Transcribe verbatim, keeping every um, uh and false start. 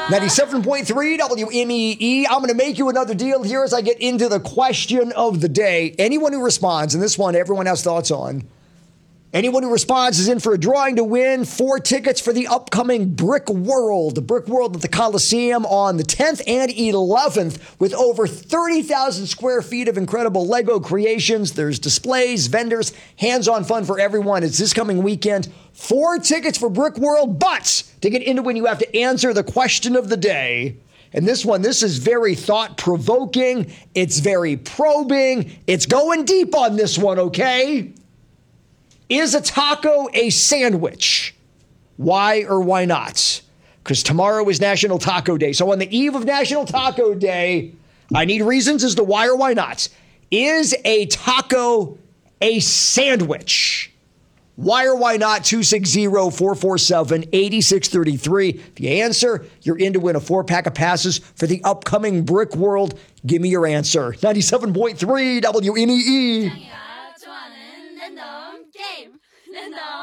ninety-seven point three W M E E. I'm going to make you another deal here as I get into the question of the day. Anyone who responds, and this one everyone has thoughts on, anyone who responds is in for a drawing to win four tickets for the upcoming Brick World. The Brick World at the Coliseum on the tenth and eleventh with over thirty thousand square feet of incredible Lego creations. There's displays, vendors, hands-on fun for everyone. It's this coming weekend. Four tickets for Brick World, but to get into when you have to answer the question of the day. And this one, this is very thought-provoking. It's very probing. It's going deep on this one, okay? Is a taco a sandwich? Why or why not? Because tomorrow is National Taco Day. So on the eve of National Taco Day, I need reasons as to why or why not. Is a taco a sandwich? Why or why not? two six zero, four four seven, eight six three three. If you answer, you're in to win a four-pack of passes for the upcoming Brick World. Give me your answer. ninety-seven point three W M E E.